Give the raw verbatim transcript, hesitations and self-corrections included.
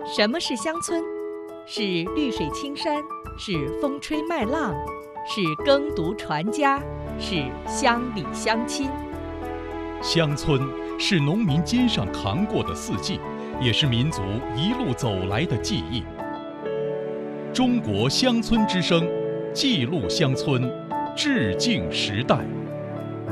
什么是乡村？是绿水青山，是风吹麦浪，是耕读传家，是乡里乡亲。 乡村是农民肩上扛过的四季，也是民族一路走来的记忆。中国乡村之声，记录乡村，致敬时代。